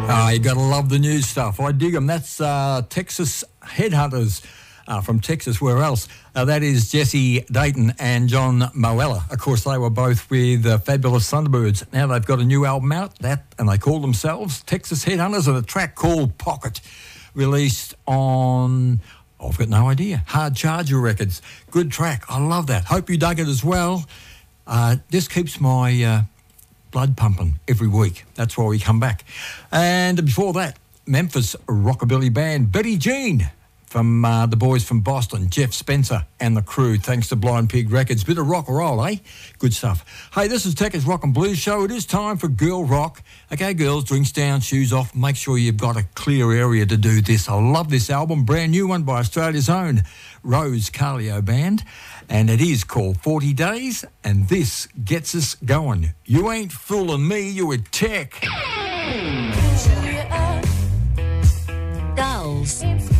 You got to love the new stuff. I dig them. That's Texas Headhunters from Texas. Where else? That is Jesse Dayton and John Moella. Of course, they were both with Fabulous Thunderbirds. Now they've got a new album out, and they call themselves Texas Headhunters, and a track called Pocket, released on, I've got no idea, Hard Charger Records. Good track. I love that. Hope you dug it as well. This keeps my blood pumping every week. That's why we come back. And before that, Memphis rockabilly band Betty Jean from the boys from Boston, Jeff Spencer and the crew, thanks to Blind Pig Records. Bit of rock and roll, eh? Good stuff. Hey, this is Tekka's Rock and Blues Show. It is time for Girl Rock. Okay, girls, drinks down, shoes off. Make sure you've got a clear area to do this. I love this album, brand new one by Australia's own Rose Carlio Band. And it is called 40 Days, and this gets us going. You ain't fooling me, you a tech. Girls.